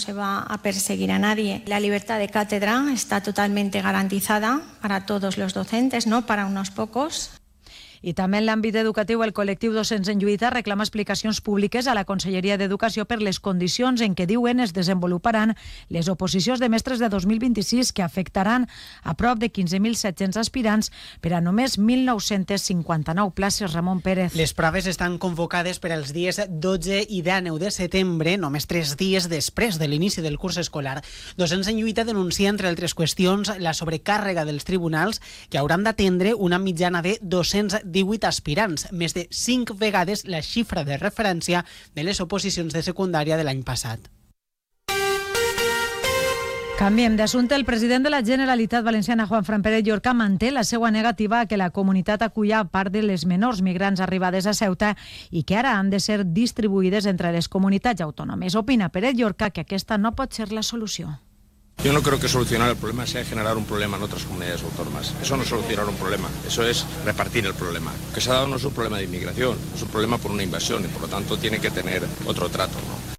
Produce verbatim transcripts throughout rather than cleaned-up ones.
se va a perseguir a nadie. La libertad de cátedra está totalmente garantizada para todos los docentes, no para unos pocos. I també en l'àmbit educatiu, el col·lectiu Docents en Lluita reclama explicacions públiques a la Conselleria d'Educació per les condicions en què diuen es desenvoluparan les oposicions de mestres de dos mil vint-i-sis que afectaran a prop de quinze mil set-cents aspirants per a només mil nou-cents cinquanta-nou places. Ramon Pérez. Les proves estan convocades per als dies dotze i dinou de setembre, només tres dies després de l'inici del curs escolar. Docents en Lluita denuncia, entre altres qüestions, la sobrecàrrega dels tribunals que hauran d'atendre una mitjana de dos-cents divuit aspirants, més de cinc vegades la xifra de referència de les oposicions de secundària de l'any passat. Canviem d'assumpte. El president de la Generalitat Valenciana, Juanfran Pérez Llorca, manté la seva negativa a que la comunitat aculla part de les menors migrants arribades a Ceuta i que ara han de ser distribuïdes entre les comunitats autònomes. Opina Pérez Llorca que aquesta no pot ser la solució. Yo no creo que solucionar el problema sea generar un problema en otras comunidades autónomas. Eso no es solucionar un problema, eso es repartir el problema. Lo que se ha dado no es un problema de inmigración, es un problema por una invasión y por lo tanto tiene que tener otro trato, ¿no?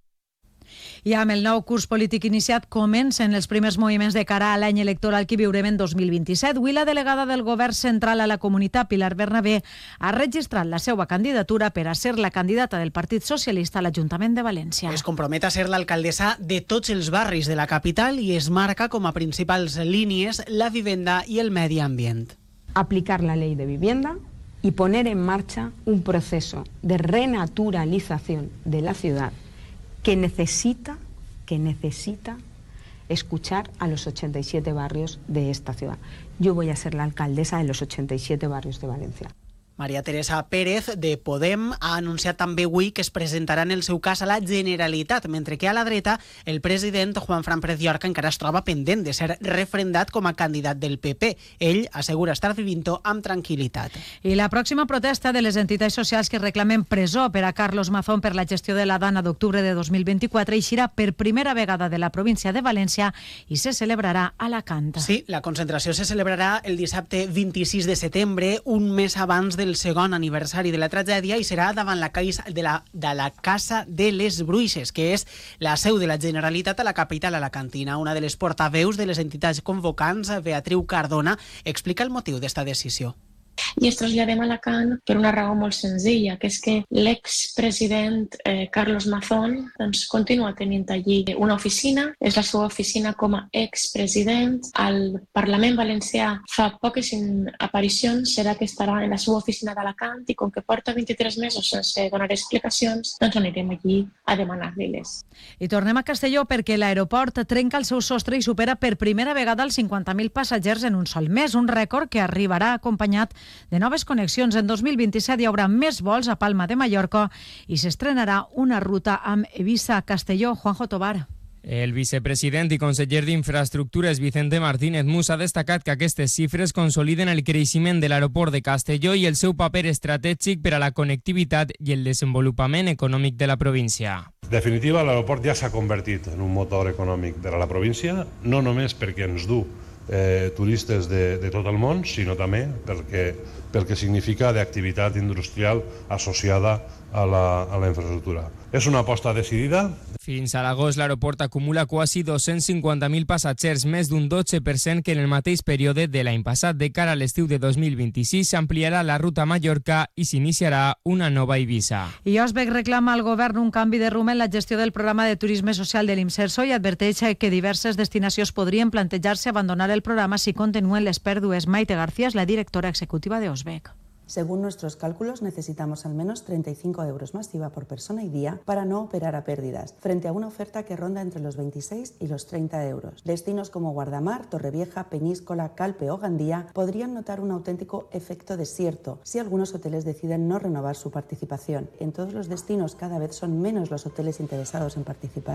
I amb el nou curs polític iniciat comencen els primers moviments de cara a l'any electoral que viurem en dos mil vint-i-set. Avui la delegada del govern central a la comunitat, Pilar Bernabé, ha registrat la seva candidatura per a ser la candidata del Partit Socialista a l'Ajuntament de València. Es compromet a ser l'alcaldessa de tots els barris de la capital i es marca com a principals línies la vivenda i el medi ambient. Aplicar la ley de vivienda y poner en marcha un proceso de renaturalización de la ciudad que necesita, que necesita escuchar a los ochenta y siete barrios de esta ciudad. Yo voy a ser la alcaldesa de los ochenta y siete barrios de Valencia. Maria Teresa Pérez, de Podem, ha anunciat també avui que es presentarà en el seu cas a la Generalitat, mentre que a la dreta el president Juanfran Pérez Llorca encara es troba pendent de ser refrendat com a candidat del P P. Ell assegura estar vivint-ho amb tranquil·litat. I la pròxima protesta de les entitats socials que reclamen presó per a Carlos Mazón per la gestió de la Dana d'octubre de dos mil vint-i-quatre eixirà per primera vegada de la província de València i se celebrarà a Alacant. Sí, la concentració se celebrarà el dissabte vint-i-sis de setembre, un mes abans del segon aniversari de la tragèdia, i serà davant la, caixa de, la, de la Casa de les Bruixes, que és la seu de la Generalitat a la capital alacantina. Una de les portaveus de les entitats convocants, Beatriu Cardona, explica el motiu d'esta decisió. I ens traslladem a Alacant per una raó molt senzilla, que és que l'expresident eh, Carlos Mazón doncs, continua tenint allí una oficina, és la seva oficina com a expresident. Al Parlament Valencià fa poques aparicions, serà que estarà en la seva oficina d'Alacant i com que porta vint-i-tres mesos sense donar explicacions, doncs anirem allí a demanar-li-les. I tornem a Castelló perquè l'aeroport trenca el seu sostre i supera per primera vegada els cinquanta mil passatgers en un sol mes, un rècord que arribarà acompanyat de noves connexions. En dos mil vint-i-set hi haurà més vols a Palma de Mallorca i s'estrenarà una ruta amb Eivissa a Castelló. Juanjo Tobar. El vicepresident i conseller d'Infraestructures, Vicente Martínez Mus, ha destacat que aquestes xifres consoliden el creixement de l'aeroport de Castelló i el seu paper estratègic per a la connectivitat i el desenvolupament econòmic de la província. En definitiva, l'aeroport ja s'ha convertit en un motor econòmic per a la província, no només perquè ens du Eh, turistes de, de tot el món, sinó també perquè, pel que significa d'activitat industrial associada a la, a la infraestructura. És una aposta decidida. Fins a l'agost, l'aeroport acumula quasi dos-cents cinquanta mil passatgers, més d'un dotze per cent que en el mateix període de l'any passat. De cara a l'estiu de dos mil vint-i-sis, s'ampliarà la ruta a Mallorca i s'iniciarà una nova Eivissa. I Osbec reclama al govern un canvi de rumb en la gestió del programa de turisme social de l'Imserso i adverteix que diverses destinacions podrien plantejar-se abandonar el programa si continuen les pèrdues. Maite García és la directora executiva de Osbec. Según nuestros cálculos, necesitamos al menos treinta y cinco euros más I V A por persona y día para no operar a pérdidas, frente a una oferta que ronda entre los veintiséis y los treinta euros. Destinos como Guardamar, Torrevieja, Peñíscola, Calpe o Gandía podrían notar un auténtico efecto desierto si algunos hoteles deciden no renovar su participación. En todos los destinos cada vez son menos los hoteles interesados en participar.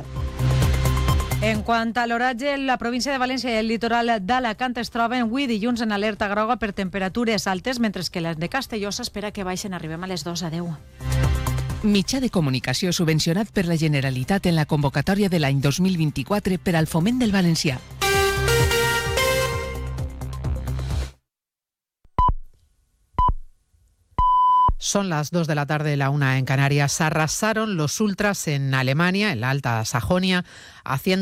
En quant a l'oratge, la província de València i el litoral d'Alacant es troben avui dilluns en alerta groga per temperatures altes, mentre que les de Castelló s'espera que baixen. Arribem a les dos. Adeu. Mitjà de comunicació subvencionat per la Generalitat en la convocatòria de l'any dos mil vint-i-quatre per al foment del valencià. Son las dos de la tarde, la una en Canarias. Arrasaron los ultras en Alemania, en la Alta Sajonia, haciendo